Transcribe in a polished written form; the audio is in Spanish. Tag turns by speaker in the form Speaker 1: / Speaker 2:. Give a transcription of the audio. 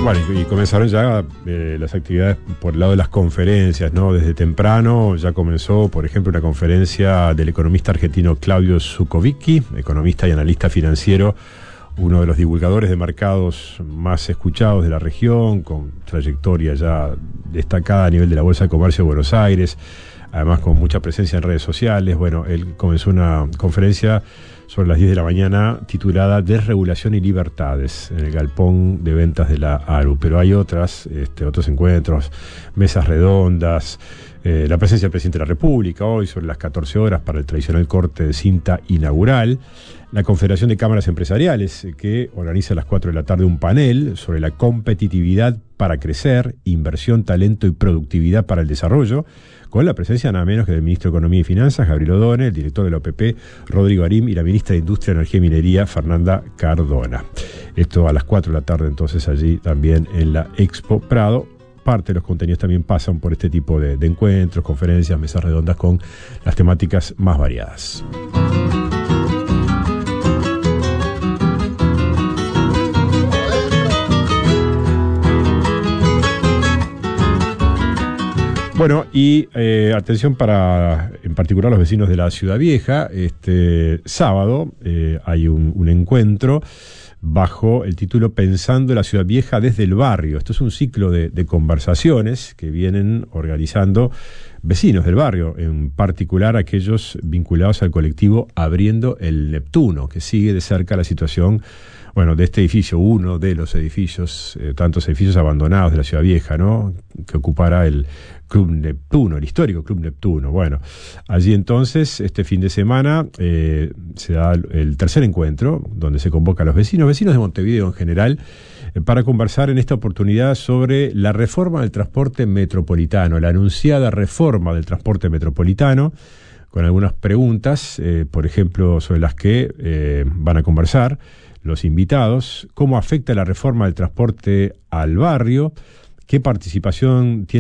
Speaker 1: Bueno, y comenzaron ya las actividades por el lado de las conferencias, ¿no? Desde temprano ya comenzó, por ejemplo, una conferencia del economista argentino Claudio Zukovicki, economista y analista financiero, uno de los divulgadores de mercados más escuchados de la región, con trayectoria ya destacada a nivel de la Bolsa de Comercio de Buenos Aires, además con mucha presencia en redes sociales. Bueno, él comenzó una conferencia sobre las 10 de la mañana titulada Desregulación y Libertades en el galpón de ventas de la ARU, pero hay otros encuentros, mesas redondas, la presencia del presidente de la República hoy sobre las 14 horas para el tradicional corte de cinta inaugural, la Confederación de Cámaras Empresariales que organiza a las 4 de la tarde un panel sobre la competitividad para crecer, inversión, talento y productividad para el desarrollo, con la presencia nada menos que del ministro de Economía y Finanzas, Gabriel O'Donnell, el director de la OPP, Rodrigo Arim, y la ministra de Industria, Energía y Minería, Fernanda Cardona. Esto a las 4 de la tarde, entonces, allí también en la Expo Prado. Parte de los contenidos también pasan por este tipo de encuentros, conferencias, mesas redondas con las temáticas más variadas. Bueno, y atención para, en particular, los vecinos de la Ciudad Vieja. Este sábado hay un encuentro bajo el título Pensando la Ciudad Vieja desde el barrio. Esto es un ciclo de conversaciones que vienen organizando vecinos del barrio, en particular aquellos vinculados al colectivo Abriendo el Neptuno, que sigue de cerca la situación, bueno, de este edificio, uno de los edificios, tantos edificios abandonados de la Ciudad Vieja, ¿no?, que ocupara el Club Neptuno, el histórico Club Neptuno. Bueno, allí entonces, este fin de semana, se da el tercer encuentro, donde se convoca a los vecinos de Montevideo en general, para conversar en esta oportunidad sobre la reforma del transporte metropolitano, la anunciada reforma del transporte metropolitano, con algunas preguntas, por ejemplo, sobre las que van a conversar los invitados: cómo afecta la reforma del transporte al barrio, qué participación tiene